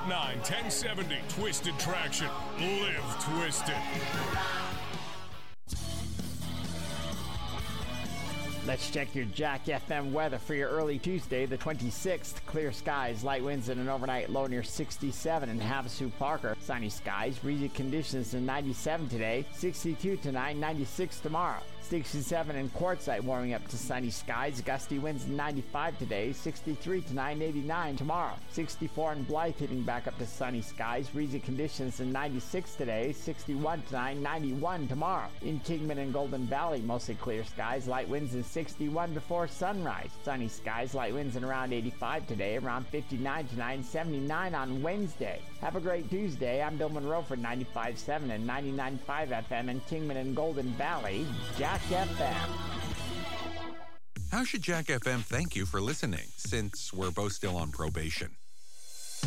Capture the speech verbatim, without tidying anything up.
nine, ten seventy. Twisted Traction. Live twisted. Let's check your Jack F M weather for your early Tuesday, the twenty-sixth. Clear skies, light winds, and an overnight low near sixty-seven in Havasu Parker. Sunny skies, breezy conditions to ninety-seven today, sixty-two tonight, ninety-six tomorrow. sixty-seven in Quartzsite, warming up to sunny skies, gusty winds ninety-five today, sixty-three tonight, eighty-nine tomorrow. sixty-four in Blythe, hitting back up to sunny skies, breezy conditions in ninety-six today, sixty-one tonight, ninety-one tomorrow. In Kingman and Golden Valley, mostly clear skies, light winds in sixty-one before sunrise. Sunny skies, light winds in around eighty-five today, around fifty-nine tonight, seventy-nine on Wednesday. Have a great Tuesday. I'm Bill Monroe for ninety-five point seven and ninety-nine point five F M in Kingman and Golden Valley. Jack F M. How should Jack F M thank you for listening, since we're both still on probation?